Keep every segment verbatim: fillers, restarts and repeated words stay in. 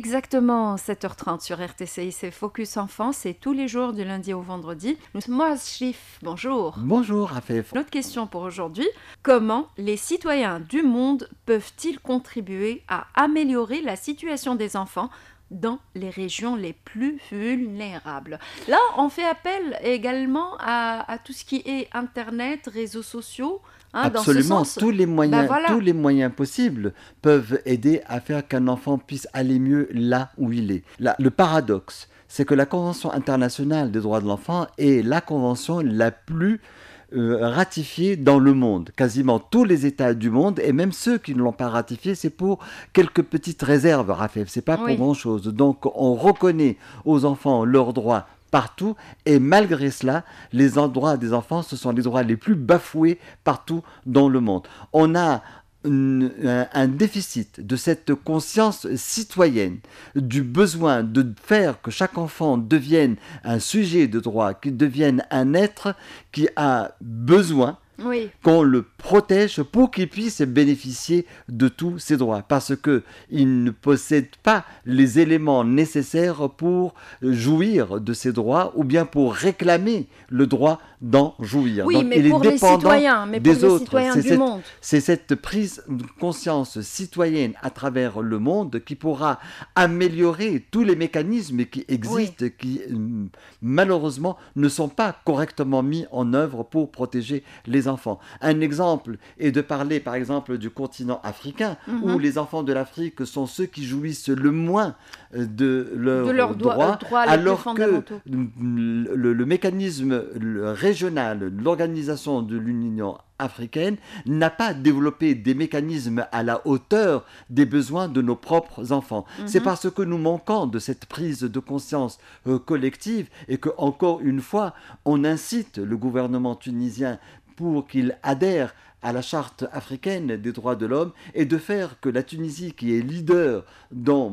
exactement sept heures trente sur R T C I, c'est Focus Enfant, c'est tous les jours du lundi au vendredi. Nous sommes Moaz Shrif, bonjour. Bonjour Afef. Notre question pour aujourd'hui, comment les citoyens du monde peuvent-ils contribuer à améliorer la situation des enfants dans les régions les plus vulnérables? Là, on fait appel également à, à tout ce qui est Internet, réseaux sociaux. Hein, Absolument, dans ce sens, tous les moyens, ben voilà. tous les moyens possibles peuvent aider à faire qu'un enfant puisse aller mieux là où il est. Là, le paradoxe, c'est que la Convention internationale des droits de l'enfant est la convention la plus euh, ratifiée dans le monde. Quasiment tous les États du monde, et même ceux qui ne l'ont pas ratifiée, c'est pour quelques petites réserves, Raphaël, c'est pas pour Oui. grand-chose. Donc on reconnaît aux enfants leurs droits partout, et malgré cela, les droits des enfants, ce sont les droits les plus bafoués partout dans le monde. On a une, un, un déficit de cette conscience citoyenne, du besoin de faire que chaque enfant devienne un sujet de droit, qu'il devienne un être qui a besoin Oui. qu'on le protège pour qu'il puisse bénéficier de tous ses droits, parce qu'il ne possède pas les éléments nécessaires pour jouir de ses droits ou bien pour réclamer le droit d'en jouir. Oui, Donc, mais il pour est les dépendant citoyens, mais des pour les autres. citoyens C'est du cette, monde. c'est cette prise de conscience citoyenne à travers le monde qui pourra améliorer tous les mécanismes qui existent, oui. qui malheureusement ne sont pas correctement mis en œuvre pour protéger les enfants. Un exemple est de parler par exemple du continent africain, mm-hmm. où les enfants de l'Afrique sont ceux qui jouissent le moins de leurs de leur droits, droit, droit alors que le, le mécanisme le régional, l'organisation de l'Union africaine n'a pas développé des mécanismes à la hauteur des besoins de nos propres enfants. Mm-hmm. C'est parce que nous manquons de cette prise de conscience euh, collective et que, encore une fois, on incite le gouvernement tunisien pour qu'il adhère à la charte africaine des droits de l'homme et de faire que la Tunisie, qui est leader dans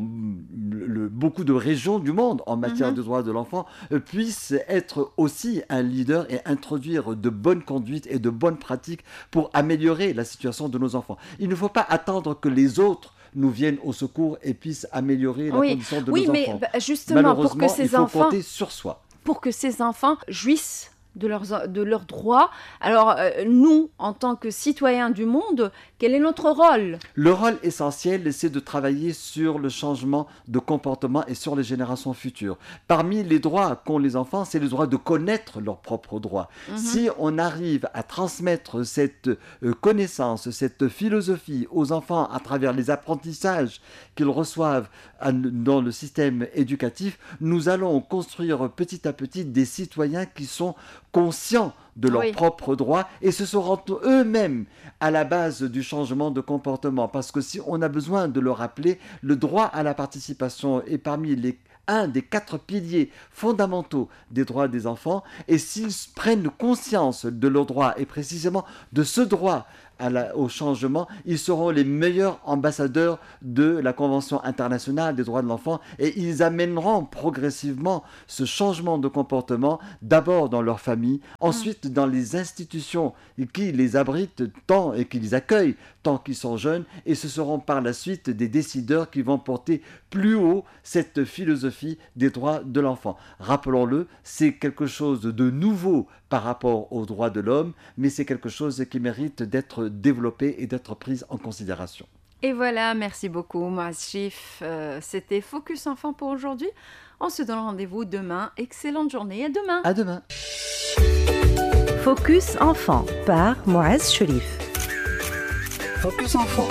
le, beaucoup de régions du monde en matière mm-hmm. de droits de l'enfant, puisse être aussi un leader et introduire de bonnes conduites et de bonnes pratiques pour améliorer la situation de nos enfants. Il ne faut pas attendre que les autres nous viennent au secours et puissent améliorer la oui. condition de oui, nos mais enfants. Bah, justement, pour que ces il faut enfants, compter sur soi. Pour que ces enfants jouissent de leurs, de leurs droits. Alors, euh, nous, en tant que citoyens du monde, quel est notre rôle ? Le rôle essentiel, c'est de travailler sur le changement de comportement et sur les générations futures. Parmi les droits qu'ont les enfants, c'est le droit de connaître leurs propres droits. Mm-hmm. Si on arrive à transmettre cette euh, connaissance, cette philosophie aux enfants à travers les apprentissages qu'ils reçoivent à, dans le système éducatif, nous allons construire petit à petit des citoyens qui sont conscients de leurs oui. propres droits et ce seront eux-mêmes à la base du changement de comportement. Parce que si on a besoin de le rappeler, le droit à la participation est parmi les un des quatre piliers fondamentaux des droits des enfants, et s'ils prennent conscience de leurs droits et précisément de ce droit à la, au changement, ils seront les meilleurs ambassadeurs de la Convention internationale des droits de l'enfant et ils amèneront progressivement ce changement de comportement d'abord dans leur famille, ensuite dans les institutions qui les abritent tant et qui les accueillent tant qu'ils sont jeunes, et ce seront par la suite des décideurs qui vont porter plus haut cette philosophie des droits de l'enfant. Rappelons-le, c'est quelque chose de nouveau par rapport aux droits de l'homme, mais c'est quelque chose qui mérite d'être développé et d'être pris en considération. Et voilà, merci beaucoup Moaz Shrif. Euh, c'était Focus Enfant pour aujourd'hui. On se donne rendez-vous demain. Excellente journée, à demain. À demain. Focus Enfant par Moaz Shrif. Focus Enfant.